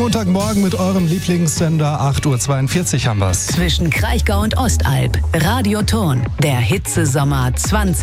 Montagmorgen mit eurem Lieblingssender. 8.42 Uhr haben wir's. Zwischen Kraichgau und Ostalb. Radioton. Der Hitzesommer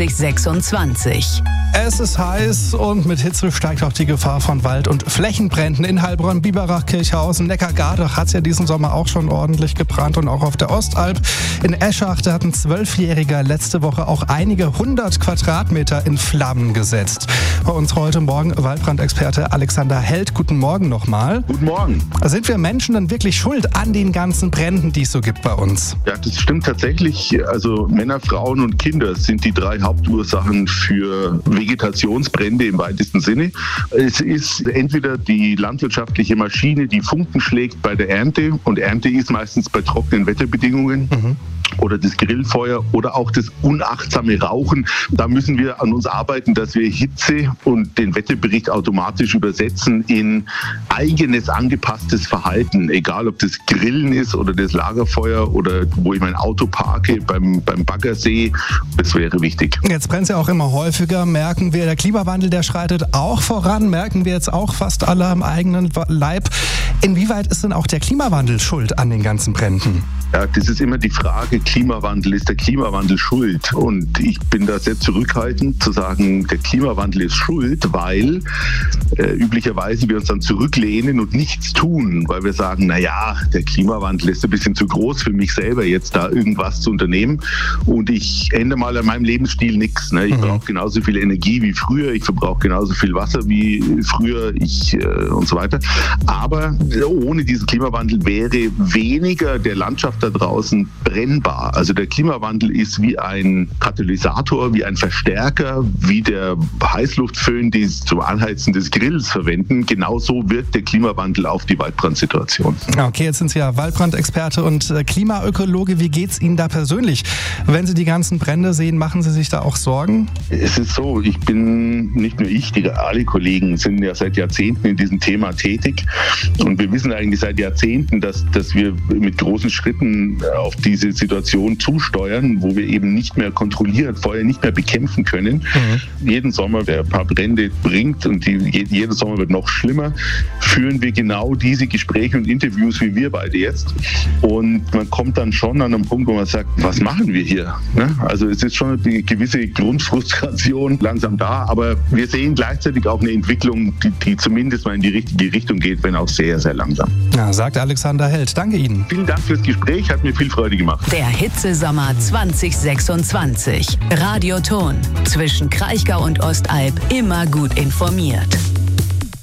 2026. Es ist heiß und mit Hitze steigt auch die Gefahr von Wald- und Flächenbränden. In Heilbronn, Biberach, Kirchhausen, Neckar-Gardach hat es ja diesen Sommer auch schon ordentlich gebrannt und auch auf der Ostalb. In Eschach, da hat ein 12-Jähriger letzte Woche auch einige 100 Quadratmeter in Flammen gesetzt. Bei uns heute Morgen Waldbrandexperte Alexander Held. Guten Morgen nochmal. Guten Morgen. Sind wir Menschen dann wirklich schuld an den ganzen Bränden, die es so gibt bei uns? Ja, das stimmt tatsächlich. Also Männer, Frauen und Kinder sind die 3 Hauptursachen für Vegetationsbrände im weitesten Sinne. Es ist entweder die landwirtschaftliche Maschine, die Funken schlägt bei der Ernte, und Ernte ist meistens bei trockenen Wetterbedingungen. Oder das Grillfeuer oder auch das unachtsame Rauchen. Da müssen wir an uns arbeiten, dass wir Hitze und den Wetterbericht automatisch übersetzen in eigenes, angepasstes Verhalten. Egal, ob das Grillen ist oder das Lagerfeuer oder wo ich mein Auto parke, beim Baggersee. Das wäre wichtig. Jetzt brennt es ja auch immer häufiger. Merken wir, der Klimawandel, der schreitet auch voran. Merken wir jetzt auch fast alle am eigenen Leib. Inwieweit ist denn auch der Klimawandel schuld an den ganzen Bränden? Ja, das ist immer die Frage, Klimawandel, ist der Klimawandel schuld? Und ich bin da sehr zurückhaltend zu sagen, der Klimawandel ist schuld, weil üblicherweise wir uns dann zurücklehnen und nichts tun, weil wir sagen, naja, der Klimawandel ist ein bisschen zu groß für mich selber, jetzt da irgendwas zu unternehmen, und ich ändere mal an meinem Lebensstil nichts. Ne? Ich brauche genauso viel Energie wie früher, ich verbrauche genauso viel Wasser wie früher, und so weiter. Aber ohne diesen Klimawandel wäre weniger der Landschaft da draußen brennbar. Also der Klimawandel ist wie ein Katalysator, wie ein Verstärker, wie der Heißluftföhn, die zum Anheizen des Grills verwenden. Genauso wirkt der Klimawandel auf die Waldbrandsituation. Okay, jetzt sind Sie ja Waldbrandexperte und Klimaökologe. Wie geht's Ihnen da persönlich? Wenn Sie die ganzen Brände sehen, machen Sie sich da auch Sorgen? Es ist so, ich bin, nicht nur ich, alle Kollegen sind ja seit Jahrzehnten in diesem Thema tätig, und wir wissen eigentlich seit Jahrzehnten, dass wir mit großen Schritten auf diese Situation zusteuern, wo wir eben nicht mehr kontrolliert, Feuer nicht mehr bekämpfen können. Jeden Sommer, der ein paar Brände bringt, und jeder Sommer wird noch schlimmer, führen wir genau diese Gespräche und Interviews wie wir beide jetzt. Und man kommt dann schon an einen Punkt, wo man sagt, was machen wir hier? Ne? Also es ist schon eine gewisse Grundfrustration langsam da, aber wir sehen gleichzeitig auch eine Entwicklung, die zumindest mal in die richtige Richtung geht, wenn auch sehr, sehr langsam. Ja, sagt Alexander Held. Danke Ihnen. Vielen Dank fürs Gespräch, hat mir viel Freude gemacht. Der Hitzesommer 2026. Radioton. Zwischen Kraichgau und Ostalb immer gut informiert.